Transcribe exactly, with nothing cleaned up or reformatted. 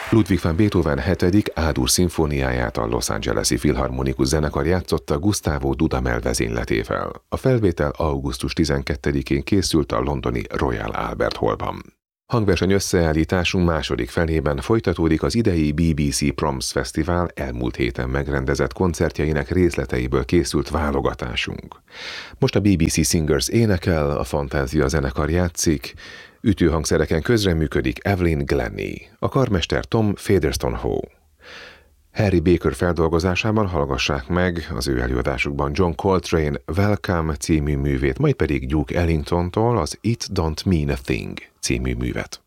Ludwig van Beethoven hetedik A-dur szimfóniáját a Los Angeles-i Filharmonikus Zenekar játszotta Gustavo Dudamel vezényletével. A felvétel augusztus tizenkettedikén készült a londoni Royal Albert Hallban. Hangverseny összeállításunk második felében folytatódik az idei bé bé cé Proms Fesztivál elmúlt héten megrendezett koncertjeinek részleteiből készült válogatásunk. Most a bé bé cé Singers énekel, a Fantázia zenekar játszik, ütőhangszereken közreműködik Evelyn Glennie, a karmester Tom Featherstone-Howe. Harry Baker feldolgozásában hallgassák meg az ő előadásukban John Coltrane Welcome című művét, majd pedig Duke Ellingtontól az It Don't Mean a Thing című művet.